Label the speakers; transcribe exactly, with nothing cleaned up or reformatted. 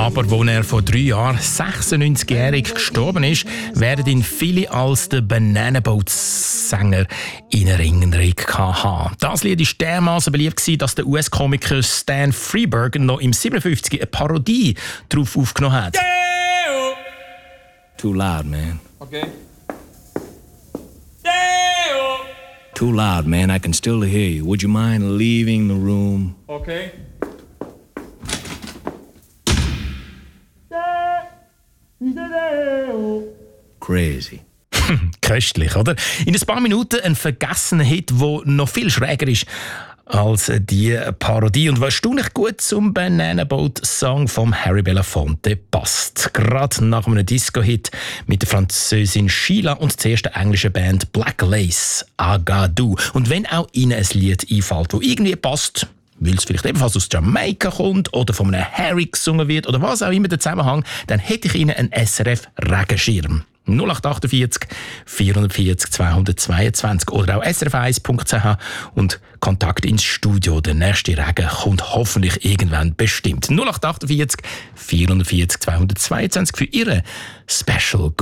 Speaker 1: Aber als er vor drei Jahren sechsundneunzigjährig gestorben ist, werden ihn viele als den Banana Boat Sänger in Erinnerung haben. Das Lied war dermaßen beliebt, dass der U S-Komiker Stan Freberg noch im siebenundfünfzig eine Parodie darauf aufgenommen hat.
Speaker 2: Deo!
Speaker 3: Too loud, man.
Speaker 2: Okay. Deo!
Speaker 3: Too loud, man. I can still hear you. Would you mind leaving the room?
Speaker 2: Okay.
Speaker 3: Crazy.
Speaker 1: Köstlich, oder? In ein paar Minuten ein vergessener Hit, der noch viel schräger ist als die Parodie und was erstaunlich gut zum Banana Boat Song von Harry Belafonte passt. Gerade nach einem Disco-Hit mit der Französin Sheila und der ersten englischen Band Black Lace, Agadou. Und wenn auch Ihnen ein Lied einfällt, das irgendwie passt, weil es vielleicht ebenfalls aus Jamaika kommt oder von einem Harry gesungen wird oder was auch immer der Zusammenhang, dann hätte ich Ihnen einen S R F-Regenschirm. null acht achtundvierzig vierundvierzig zweihundertzweiundzwanzig oder auch s r f eins punkt c h und Kontakt ins Studio. Der nächste Regen kommt hoffentlich irgendwann bestimmt. null acht achtundvierzig vierundvierzig zweihundertzweiundzwanzig für Ihre Special